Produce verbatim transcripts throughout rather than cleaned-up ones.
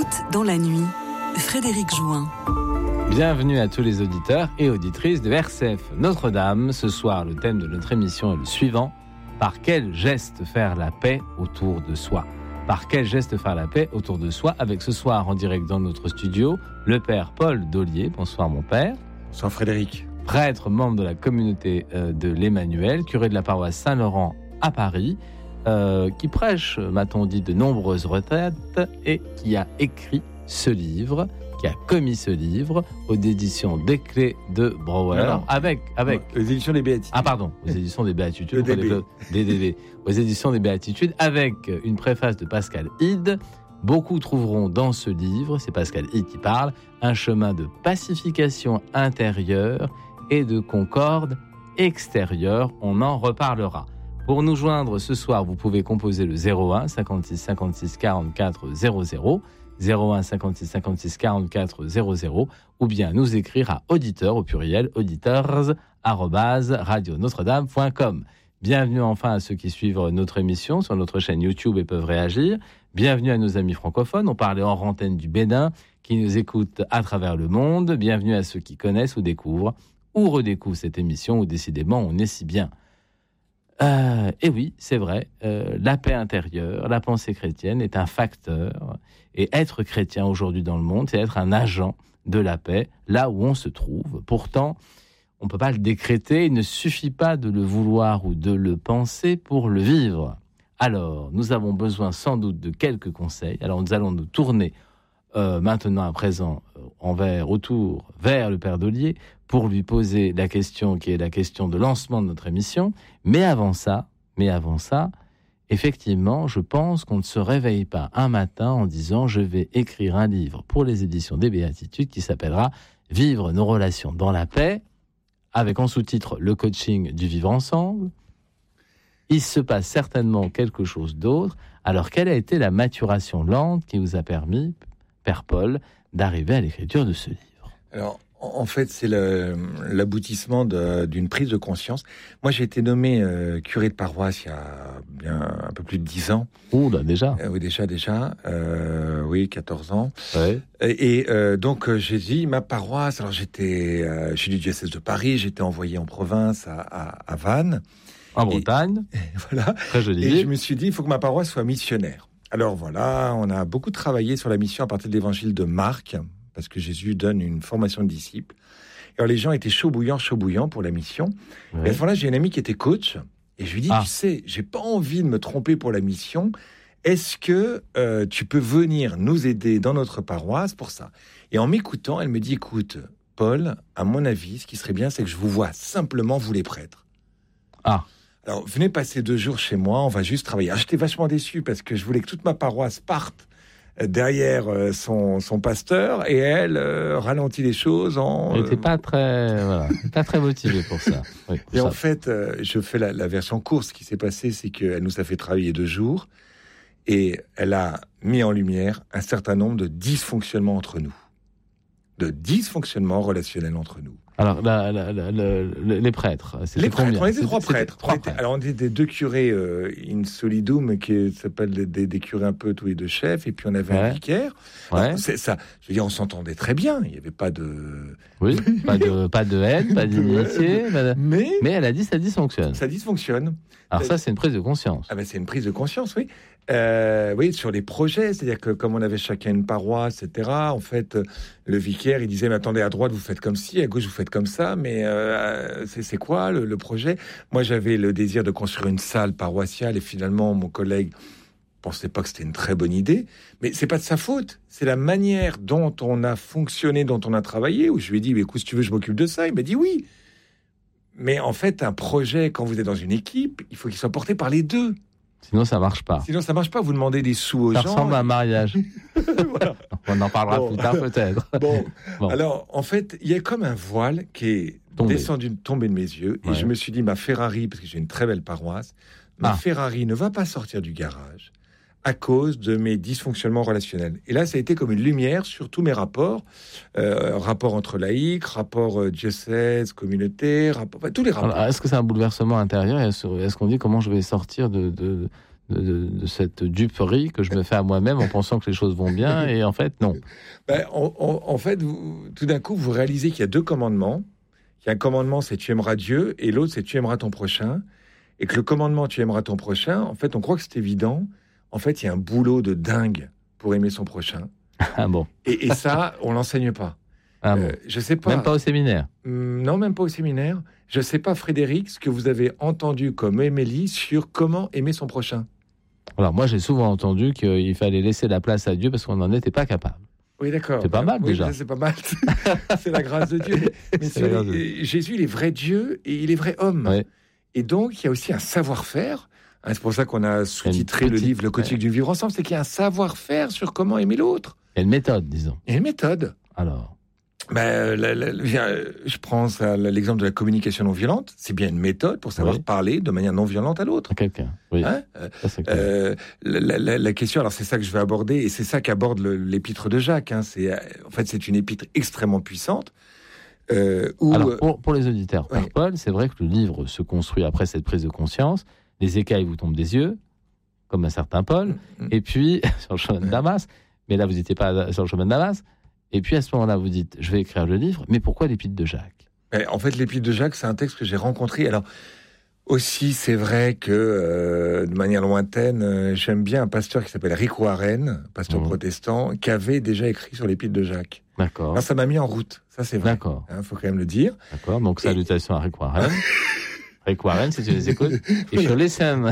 Écoute dans la nuit, Frédéric Jouin. Bienvenue à tous les auditeurs et auditrices de R C F Notre-Dame. Ce soir, le thème de notre émission est le suivant. Par quel geste faire la paix autour de soi ? Par quel geste faire la paix autour de soi ? Avec ce soir en direct dans notre studio, le père Paul Daulier. Bonsoir mon père. Bonsoir Frédéric. Prêtre, membre de la communauté de l'Emmanuel, curé de la paroisse Saint-Laurent à Paris, euh, qui prêche, m'a-t-on dit, de nombreuses retraites et qui a écrit ce livre, qui a commis ce livre aux éditions des Clés de Brouwer, non, non. avec avec aux éditions des Béatitudes. Ah pardon, aux éditions des Béatitudes, D D B. D D B, aux éditions des Béatitudes, avec une préface de Pascal Hide. Beaucoup trouveront dans ce livre, c'est Pascal Hide qui parle, un chemin de pacification intérieure et de concorde extérieure. On en reparlera. Pour nous joindre ce soir, vous pouvez composer le zéro un cinquante-six cinquante-six quarante-quatre zéro zéro, zéro un cinquante-six cinquante-six quarante-quatre zéro zéro, ou bien nous écrire à auditeur au pluriel auditeurs arobase radio notre dame point com. Bienvenue enfin à ceux qui suivent notre émission sur notre chaîne YouTube et peuvent réagir. Bienvenue à nos amis francophones. On parlait hors antenne du Bénin qui nous écoutent à travers le monde. Bienvenue à ceux qui connaissent ou découvrent ou redécouvrent cette émission où décidément on est si bien. Euh, et oui, c'est vrai, euh, la paix intérieure, la pensée chrétienne est un facteur. Et être chrétien aujourd'hui dans le monde, c'est être un agent de la paix là où on se trouve. Pourtant, on ne peut pas le décréter, il ne suffit pas de le vouloir ou de le penser pour le vivre. Alors, nous avons besoin sans doute de quelques conseils. Alors, nous allons nous tourner euh, maintenant à présent euh, envers, autour, vers le Père Daulier pour lui poser la question qui est la question de lancement de notre émission. Mais avant ça, mais avant ça, effectivement, je pense qu'on ne se réveille pas un matin en disant « Je vais écrire un livre pour les éditions des Béatitudes qui s'appellera « Vivre nos relations dans la paix », avec en sous-titre « Le coaching du vivre ensemble ». Il se passe certainement quelque chose d'autre. Alors, quelle a été la maturation lente qui vous a permis, Père Paul, d'arriver à l'écriture de ce livre ? Alors, en fait, c'est le, l'aboutissement de, d'une prise de conscience. Moi, j'ai été nommé euh, curé de paroisse il y a bien un peu plus de dix ans. Ouh là, déjà euh, Oui, déjà, déjà. Euh, oui, quatorze ans. Ouais. Et, et euh, donc, euh, j'ai dit, ma paroisse, alors j'étais, euh, je suis du diocèse de Paris, j'étais envoyé en province à, à, à Vannes. En Bretagne. Et, voilà. Très joli. Et je me suis dit, il faut que ma paroisse soit missionnaire. Alors voilà, on a beaucoup travaillé sur la mission à partir de l'évangile de Marc, parce que Jésus donne une formation de disciples. Alors les gens étaient chaud bouillants, chaud bouillants pour la mission. Ouais. Et à ce moment-là, j'ai un ami qui était coach, et je lui dis, ah. tu sais, j'ai pas envie de me tromper pour la mission. Est-ce que euh, tu peux venir nous aider dans notre paroisse pour ça ? Et en m'écoutant, elle me dit, écoute, Paul, à mon avis, ce qui serait bien, c'est que je vous vois simplement, vous les prêtres. Ah. Alors, venez passer deux jours chez moi, on va juste travailler. Alors, j'étais vachement déçu parce que je voulais que toute ma paroisse parte derrière son, son pasteur et elle euh, ralentit les choses en... Elle n'était pas très, voilà, pas très motivée pour ça. Oui, pour et ça. En fait, euh, je fais la, la version courte. Ce qui s'est passé, c'est qu'elle nous a fait travailler deux jours et elle a mis en lumière un certain nombre de dysfonctionnements entre nous. De dysfonctionnements relationnels entre nous. Alors, la, la, la, la, les prêtres, c'était les prêtres, combien ? on était trois prêtres. Trois on était, prêtres. Alors, on était des deux curés euh, in solidum, qui s'appellent des, des curés un peu tous les deux chefs, et puis on avait ouais. un vicaire. Ouais. Alors, c'est ça. Je veux dire, on s'entendait très bien. Il n'y avait pas de... Oui, pas de, pas de haine, pas d'inimitié. De... Mais, mais elle a dit ça dysfonctionne. Ça dysfonctionne. Alors ça, c'est une prise de conscience. Ah ben, c'est une prise de conscience, oui. Euh, oui, sur les projets, c'est-à-dire que comme on avait chacun une paroisse, et cetera, en fait, le vicaire, il disait, mais attendez, à droite, vous faites comme ci, à gauche, vous faites comme ça, mais euh, c'est, c'est quoi le, le projet ? Moi, j'avais le désir de construire une salle paroissiale, et finalement, mon collègue pensait pas que c'était une très bonne idée, mais c'est pas de sa faute, c'est la manière dont on a fonctionné, dont on a travaillé, où je lui ai dit, mais écoute, si tu veux, je m'occupe de ça, il m'a dit oui. Mais en fait, un projet, quand vous êtes dans une équipe, il faut qu'il soit porté par les deux. Sinon, ça marche pas. Sinon, ça marche pas. Vous demandez des sous aux ça gens. Ça ressemble à un mariage. Voilà. On en parlera bon. plus tard, peut-être. Bon. bon. Alors, en fait, il y a comme un voile qui est tombé. descendu, tombé de mes yeux. Ouais. Et je me suis dit, ma Ferrari, parce que j'ai une très belle paroisse, ma ah. Ferrari ne va pas sortir du garage à cause de mes dysfonctionnements relationnels. Et là, ça a été comme une lumière sur tous mes rapports. Euh, rapports entre laïcs, rapports euh, diocèse, communauté, rapport, enfin, tous les rapports. Alors, est-ce que c'est un bouleversement intérieur ? Est-ce, est-ce qu'on dit comment je vais sortir de, de, de, de, de cette duperie que je me fais à moi-même en pensant que les choses vont bien, et en fait, non. Ben, en, en, en fait, vous, tout d'un coup, vous réalisez qu'il y a deux commandements. Il y a un commandement, c'est tu aimeras Dieu, et l'autre, c'est tu aimeras ton prochain. Et que le commandement, tu aimeras ton prochain, en fait, on croit que c'est évident. En fait, il y a un boulot de dingue pour aimer son prochain. Ah bon. Et, et ça, on l'enseigne pas. Ah bon. Euh, je sais pas. Même pas au séminaire. Hum, Non, même pas au séminaire. Je sais pas, Frédéric, ce que vous avez entendu comme Émilie sur comment aimer son prochain. Alors moi, j'ai souvent entendu qu'il fallait laisser la place à Dieu parce qu'on n'en était pas capable. Oui, d'accord. C'est pas mal, oui, déjà. C'est pas mal. C'est la grâce de Dieu. Mais C'est c'est- la grâce de Dieu. Jésus, il est vrai Dieu et il est vrai homme. Ouais. Et donc, il y a aussi un savoir-faire. Hein, c'est pour ça qu'on a sous-titré le petite- livre Le coaching ouais. du vivre ensemble. C'est qu'il y a un savoir-faire sur comment aimer l'autre. Il y a une méthode, disons. Il y a une méthode. Alors, Ben, la- la- la- je prends ça, l'exemple de la communication non violente. C'est bien une méthode pour savoir Oui. parler de manière non violente à l'autre. à quelqu'un. Oui, Hein Euh, ça c'est clair. euh, la, la- la question, alors c'est ça que je vais aborder, et c'est ça qu'aborde le- l'épître de Jacques. Hein. C'est, euh, en fait, c'est une épître extrêmement puissante. Euh, où, Alors, pour, pour les auditeurs, ouais. Père Paul, c'est vrai que le livre se construit après cette prise de conscience. Les écailles vous tombent des yeux, comme un certain Paul, Mm. et puis sur le chemin de Damas. Mais là, vous n'étiez pas sur le chemin de Damas. Et puis à ce moment-là, vous dites, je vais écrire le livre, mais pourquoi l'épître de Jacques? Mais en fait, l'épître de Jacques, c'est un texte que j'ai rencontré. Alors, aussi, c'est vrai que, euh, de manière lointaine, euh, j'aime bien un pasteur qui s'appelle Rick Warren, pasteur Mhm. protestant, qui avait déjà écrit sur l'épître de Jacques. D'accord, Alors, ça m'a mis en route. Ça, c'est vrai. d'accord, Il faut quand même le dire. d'accord. Donc, salutations à Rick Warren. Rick Warren, si tu les écoutes. Et sur listen.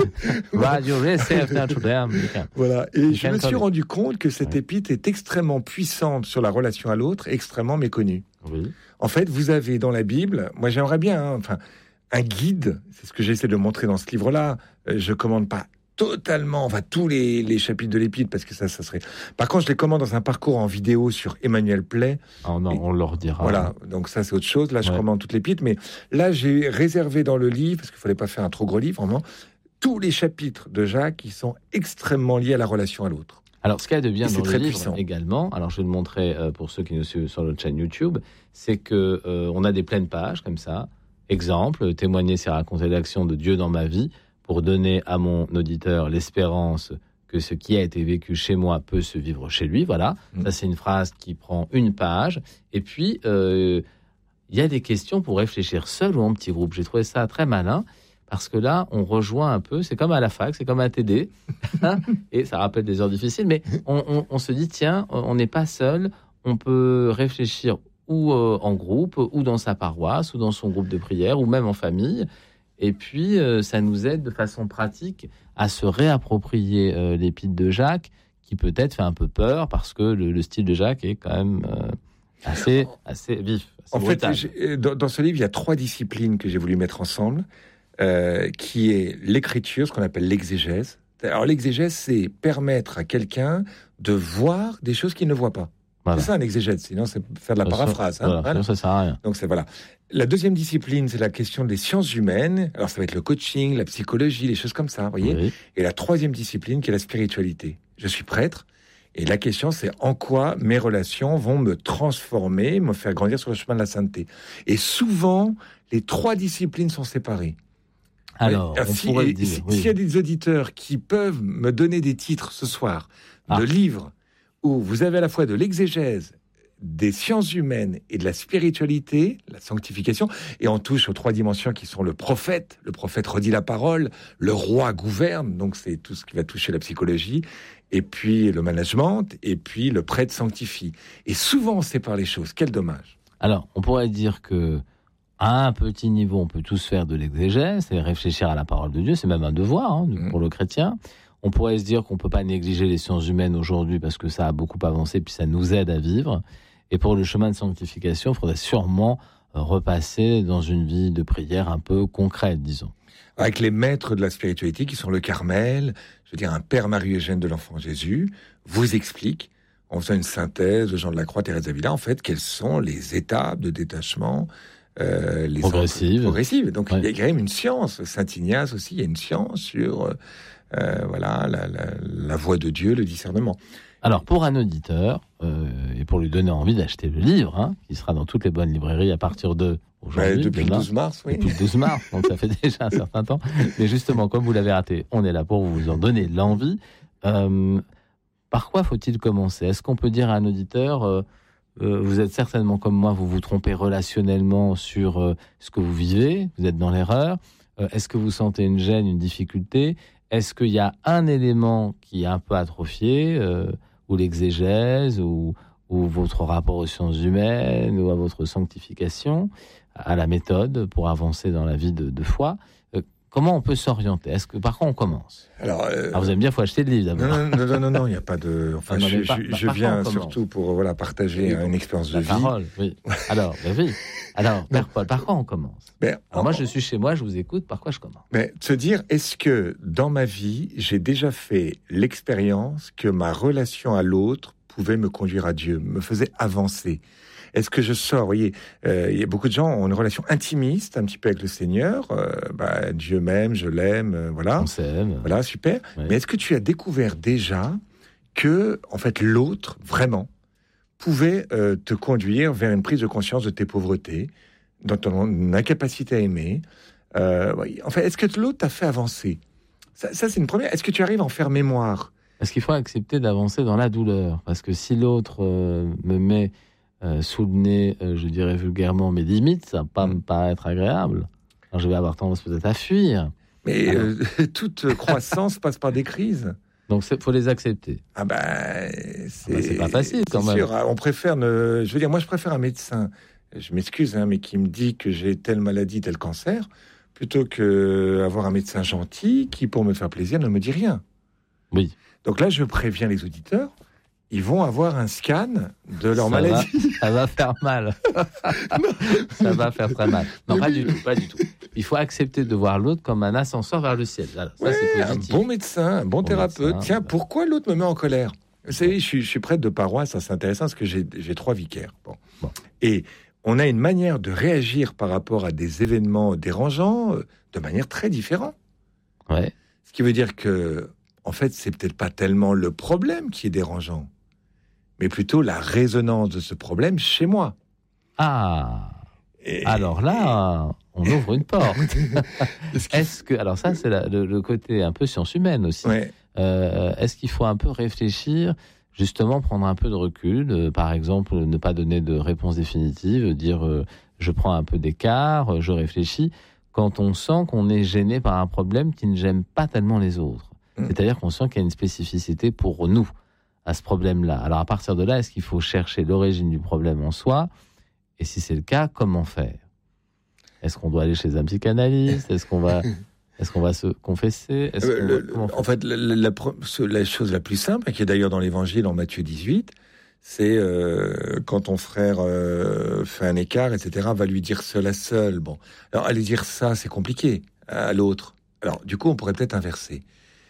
Radio receive Notre Dame. Voilà. Et You je can me suis call it. rendu compte que cette Ouais. épître est extrêmement puissante sur la relation à l'autre, extrêmement méconnue. Oui. En fait, vous avez dans la Bible, moi j'aimerais bien, hein, enfin, un guide, c'est ce que j'essaie de montrer dans ce livre-là. Euh, je commande pas totalement, enfin, tous les, les chapitres de l'épître, parce que ça, ça serait... Par contre, je les commande dans un parcours en vidéo sur Emmanuel Play. Oh non, on leur dira. Voilà, donc ça, c'est autre chose. Là, je Ouais. commande toute l'épître, mais là, j'ai réservé dans le livre, parce qu'il fallait pas faire un trop gros livre, vraiment, tous les chapitres de Jacques qui sont extrêmement liés à la relation à l'autre. Alors, ce qu'il y a de bien Et c'est dans le très livre puissant. également, alors je vais le montrer euh, pour ceux qui nous suivent sur notre chaîne YouTube, c'est que euh, on a des pleines pages comme ça. Exemple, témoigner, c'est raconter l'action de Dieu dans ma vie pour donner à mon auditeur l'espérance que ce qui a été vécu chez moi peut se vivre chez lui. Voilà, Mm. ça c'est une phrase qui prend une page. Et puis, euh, il y a des questions pour réfléchir seul ou en petit groupe. J'ai trouvé ça très malin. Parce que là, on rejoint un peu, c'est comme à la fac, c'est comme un T D, hein, et ça rappelle des heures difficiles, mais on, on- on se dit, tiens, on n'est pas seul, on peut réfléchir ou euh, en groupe, ou dans sa paroisse, ou dans son groupe de prière, ou même en famille, et puis euh, ça nous aide de façon pratique à se réapproprier euh, l'épître de Jacques, qui peut-être fait un peu peur, parce que le, le style de Jacques est quand même euh, assez, assez vif, assez En fait, brutal. j'ai- dans, dans ce livre, il y a trois disciplines que j'ai voulu mettre ensemble, euh, qui est l'écriture, ce qu'on appelle l'exégèse. Alors l'exégèse, c'est permettre à quelqu'un de voir des choses qu'il ne voit pas. Voilà. C'est ça un exégèse, sinon c'est faire de la Ça, paraphrase. hein, voilà, voilà. sinon ça sert à rien. Donc c'est voilà. La deuxième discipline, c'est la question des sciences humaines. Alors ça va être le coaching, la psychologie, les choses comme ça, vous voyez. Oui. Et la troisième discipline, qui est la spiritualité. Je suis prêtre, et la question, c'est en quoi mes relations vont me transformer, me faire grandir sur le chemin de la sainteté. Et souvent, les trois disciplines sont séparées. Alors, Oui. on si, pourrait et le dire. si- oui. S'il y a des auditeurs qui peuvent me donner des titres ce soir Ah. de livres où vous avez à la fois de l'exégèse, des sciences humaines et de la spiritualité, la sanctification, et on touche aux trois dimensions qui sont le prophète, le prophète redit la parole, le roi gouverne, donc c'est tout ce qui va toucher la psychologie, et puis le management, et puis le prêtre sanctifie. Et souvent on sépare les choses, quel dommage. Alors, on pourrait dire que à un petit niveau, on peut tous faire de l'exégèse, c'est réfléchir à la parole de Dieu, c'est même un devoir hein, Mm. pour le chrétien. On pourrait se dire qu'on ne peut pas négliger les sciences humaines aujourd'hui parce que ça a beaucoup avancé, puis ça nous aide à vivre. Et pour le chemin de sanctification, il faudrait sûrement euh, repasser dans une vie de prière un peu concrète, disons. Avec les maîtres de la spiritualité qui sont le Carmel, je veux dire un père Marie-Eugène de l'Enfant Jésus, vous explique, en faisant une synthèse de Jean de la Croix, Thérèse d'Avila, en fait, quelles sont les étapes de détachement euh, les Progressive. progressives. Donc Ouais. il y a quand même une science. Saint Ignace aussi, il y a une science sur euh, voilà, la, la, la voix de Dieu, le discernement. Alors, pour un auditeur, euh, et pour lui donner envie d'acheter le livre, hein, qui sera dans toutes les bonnes librairies à partir de aujourd'hui, ouais, depuis demain, le douze mars, oui. Depuis le douze mars, donc ça fait déjà un certain temps. Mais justement, comme vous l'avez raté, on est là pour vous en donner l'envie. Euh, par quoi faut-il commencer ? Est-ce qu'on peut dire à un auditeur, euh, euh, vous êtes certainement comme moi, vous vous trompez relationnellement sur euh, ce que vous vivez, vous êtes dans l'erreur. Euh, est-ce que vous sentez une gêne, une difficulté ? Est-ce qu'il y a un élément qui est un peu atrophié, euh, ou l'exégèse, ou, ou votre rapport aux sciences humaines, ou à votre sanctification, à la méthode pour avancer dans la vie de, de foi. Euh, comment on peut s'orienter ? Est-ce que par quoi on commence ? Alors, euh, Alors vous aimez bien, il faut acheter le livre d'abord. Non, non, non, non, non, il n'y a pas de. Enfin, non, je, par, je, par, je par viens surtout pour voilà partager oui, une expérience de la vie. Parole, oui. Alors, ben oui. Alors, Père Paul, par quoi on commence ? ben, Alors, moi, je suis chez moi, je vous écoute. Par quoi je commence ? Mais se dire, est-ce que dans ma vie, j'ai déjà fait l'expérience que ma relation à l'autre pouvait me conduire à Dieu, me faisait avancer ? Est-ce que je sors ? Vous voyez, euh, il y a beaucoup de gens ont une relation intimiste un petit peu avec le Seigneur. Euh, bah, Dieu m'aime, je l'aime, euh, voilà. On s'aime. Voilà, super. Oui. Mais est-ce que tu as découvert déjà que, en fait, l'autre, vraiment, pouvait euh, te conduire vers une prise de conscience de tes pauvretés, dans ton incapacité à aimer. Euh, en fait, est-ce que l'autre t'a fait avancer ? Ça, ça, c'est une première. Est-ce que tu arrives à en faire mémoire ? Parce qu'il faut accepter d'avancer dans la douleur. Parce que si l'autre euh, me met euh, sous le nez, euh, je dirais vulgairement, mes limites, ça va pas mmh. me paraître agréable. Alors, je vais avoir tendance peut-être à fuir. Mais euh, toute croissance passe par des crises. Donc, il faut les accepter. Ah ben, c'est, ah ben, c'est pas facile quand même. Sûr, on préfère ne... Je veux dire, moi, je préfère un médecin, je m'excuse, hein, mais qui me dit que j'ai telle maladie, tel cancer, plutôt qu'avoir un médecin gentil qui, pour me faire plaisir, ne me dit rien. Oui. Donc là, je préviens les auditeurs, ils vont avoir un scan de leur ça maladie. Va, ça va faire mal. Ça va faire très mal. Non, mais pas oui. du tout, pas du tout. Il faut accepter de voir l'autre comme un ascenseur vers le ciel. Voilà, ça, ouais, c'est positif. Un bon médecin, un bon, bon thérapeute. Médecin, Tiens, voilà. Pourquoi l'autre me met en colère ? Vous savez, je suis, je suis prêtre de paroisse, ça c'est intéressant parce que j'ai, j'ai trois vicaires. Bon. Bon. Et on a une manière de réagir par rapport à des événements dérangeants euh, de manière très différente. Ouais. Ce qui veut dire que, en fait, c'est peut-être pas tellement le problème qui est dérangeant, mais plutôt la résonance de ce problème chez moi. Ah. Et, alors là, on ouvre une porte. Est-ce que, alors ça, c'est la, le, le côté un peu science humaine aussi. Ouais. Euh, est-ce qu'il faut un peu réfléchir, justement prendre un peu de recul, euh, par exemple ne pas donner de réponse définitive, dire euh, je prends un peu d'écart, euh, je réfléchis, quand on sent qu'on est gêné par un problème qui ne gêne pas tellement les autres. Mmh. C'est-à-dire qu'on sent qu'il y a une spécificité pour nous à ce problème-là. Alors à partir de là, est-ce qu'il faut chercher l'origine du problème en soi ? Et si c'est le cas, comment faire ? Est-ce qu'on doit aller chez un psychanalyste ? Est-ce qu'on va, est-ce qu'on va se confesser ? Est-ce euh, le, va, En fait, la, la, la, la chose la plus simple, qui est d'ailleurs dans l'Évangile en Matthieu dix-huit, c'est euh, quand ton frère euh, fait un écart, et cetera, va lui dire seul à seul. Bon, alors aller dire ça, c'est compliqué à l'autre. Alors du coup, on pourrait peut-être inverser.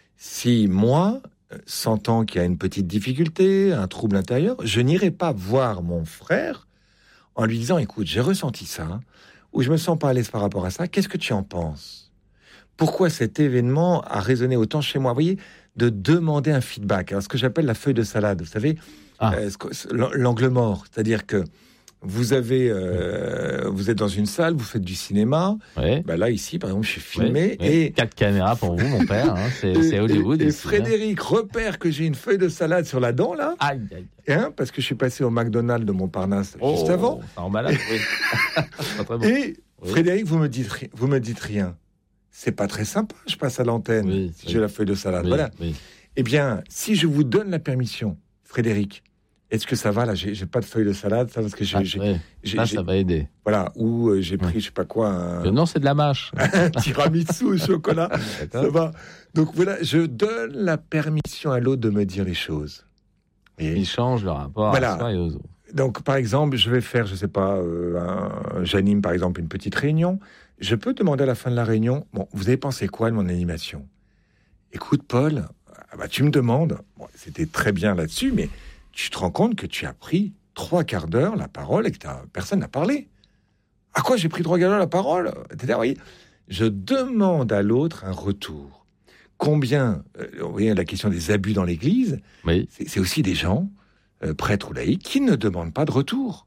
Si moi, sentant qu'il y a une petite difficulté, un trouble intérieur, je n'irai pas voir mon frère en lui disant, écoute, j'ai ressenti ça, ou je me sens pas à l'aise par rapport à ça, qu'est-ce que tu en penses ? Pourquoi cet événement a résonné autant chez moi ? Vous voyez, de demander un feedback. Alors, ce que j'appelle la feuille de salade, vous savez, ah. euh, l'angle mort, c'est-à-dire que vous avez, euh, vous êtes dans une salle, vous faites du cinéma. Ouais. Ben là, ici, par exemple, je suis filmé. Ouais, ouais. Et quatre caméras pour vous, mon père. Hein, c'est, et, c'est Hollywood. Et, et ici, Frédéric hein. repère que j'ai une feuille de salade sur la dent, là. Aïe, aïe. Hein, parce que je suis passé au McDonald's de Montparnasse oh, juste avant. Ça en malade, oui. Pas très bon. Et oui. Frédéric, vous me dites, vous me dites rien. C'est pas très sympa. Je passe à l'antenne oui, si oui. j'ai la feuille de salade. Oui, voilà. Oui. Eh bien, si je vous donne la permission, Frédéric. Est-ce que ça va là ? J'ai, j'ai pas de feuille de salade, ça parce que j'ai. Ah, j'ai, ouais. j'ai là, j'ai, ça va aider. Voilà, ou euh, j'ai pris, ouais. je sais pas quoi. Un... Non, c'est de la mâche. un tiramisu au chocolat. Ça va. Donc voilà, je donne la permission à l'autre de me dire les choses. Et il change le rapport voilà. à soi et aux autres. Donc par exemple, je vais faire, je sais pas, euh, un... j'anime par exemple une petite réunion. Je peux demander à la fin de la réunion, bon, vous avez pensé quoi de mon animation ? Écoute, Paul, ah bah, tu me demandes. Bon, c'était très bien là-dessus, mais tu te rends compte que tu as pris trois quarts d'heure la parole et que personne n'a parlé. À quoi j'ai pris trois quarts d'heure la parole ? C'est-à-dire, voyez, je demande à l'autre un retour. combien, euh, vous voyez, la question des abus dans l'Église, oui. c'est, c'est aussi des gens, euh, prêtres ou laïcs, qui ne demandent pas de retour.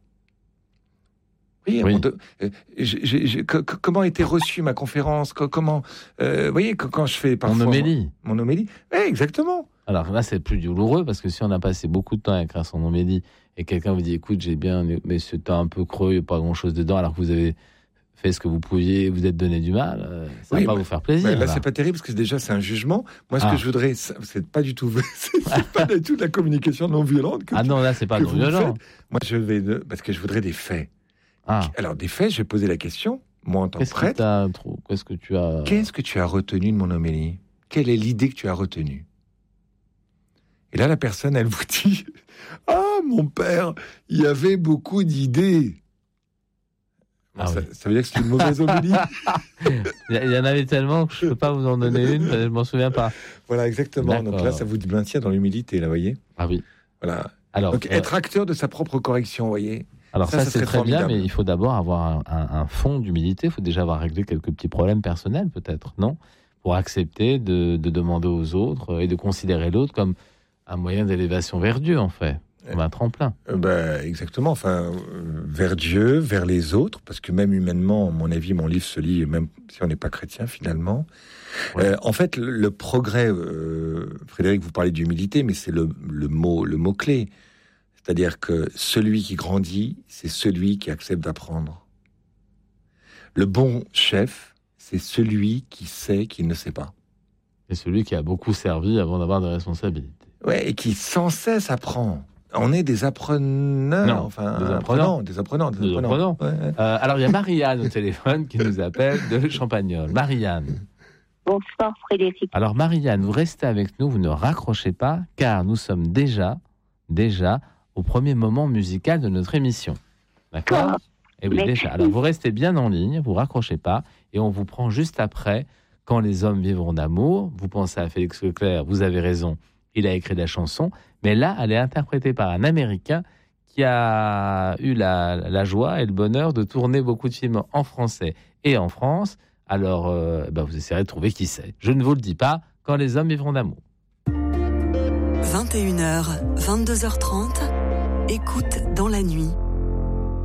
Oui, oui. De, euh, j'ai, j'ai, j'ai, que, que, comment a été reçue ma conférence, que, comment, euh, vous voyez, que, quand je fais parfois... Mon homélie. Mon, mon homélie, oui, exactement. Alors là, c'est plus douloureux, parce que si on a passé beaucoup de temps à écrire son homélie, et quelqu'un vous dit, écoute, j'ai bien, mais c'était un peu creux, il n'y a pas grand-chose dedans, alors que vous avez fait ce que vous pouviez, vous êtes donné du mal, euh, ça oui, va pas vous faire plaisir. Ouais, là, là, c'est pas terrible, parce que déjà, c'est un jugement. Moi, ce ah. que je voudrais, c'est pas du tout, c'est, c'est pas du tout de la communication non violente. Que ah tu, non, là, c'est pas non violent. Moi, je vais, de, parce que je voudrais des faits. Ah. Alors, des faits, je vais poser la question, moi, en tant Qu'est-ce que prêtre. Que trop... Qu'est-ce que tu as... Qu'est-ce que tu as retenu de mon homélie? Quelle est l'idée que tu as retenue? Et là, la personne, elle vous dit, ah, mon père, il y avait beaucoup d'idées. Ah ça, oui. ça veut dire que c'est une mauvaise homélie. Il y en avait tellement que je ne peux pas vous en donner une, je m'en souviens pas. Voilà, exactement. D'accord. Donc là, ça vous maintient dans l'humilité, là, vous voyez. Ah oui. Voilà. Alors, donc, euh... être acteur de sa propre correction, vous voyez. Alors ça, ça, ça c'est très formidable. bien, mais il faut d'abord avoir un, un, un fond d'humilité. Il faut déjà avoir réglé quelques petits problèmes personnels, peut-être, non? Pour accepter de, de demander aux autres et de considérer l'autre comme un moyen d'élévation vers Dieu, en fait. Comme un tremplin. Euh, ben, exactement, enfin, euh, vers Dieu, vers les autres, parce que même humainement, à mon avis, mon livre se lit, même si on n'est pas chrétien, finalement. Ouais. Euh, en fait, le, le progrès, euh, Frédéric, vous parlez d'humilité, mais c'est le, le, mot, le mot-clé. C'est-à-dire que celui qui grandit, c'est celui qui accepte d'apprendre. Le bon chef, c'est celui qui sait qu'il ne sait pas. C'est celui qui a beaucoup servi avant d'avoir des responsabilités. Ouais, et qui sans cesse apprend. On est des appreneurs, non, enfin, des apprenants, des apprenants, des des apprenants. apprenants. Ouais. Euh, alors il y a Marianne au téléphone qui nous appelle de Champagnole. Marianne. Bonsoir Frédéric. Alors Marianne, vous restez avec nous, vous ne raccrochez pas, car nous sommes déjà, déjà au premier moment musical de notre émission. D'accord ? Et oui, déjà. Alors vous restez bien en ligne, vous raccrochez pas, et on vous prend juste après. Quand les hommes vivront d'amour. Vous pensez à Félix Leclerc, vous avez raison. Il a écrit la chanson, mais là, elle est interprétée par un Américain qui a eu la, la joie et le bonheur de tourner beaucoup de films en français et en France. Alors, euh, ben vous essayerez de trouver qui c'est. Je ne vous le dis pas, quand les hommes vivront d'amour. vingt et une heures, vingt-deux heures trente, écoute dans la nuit.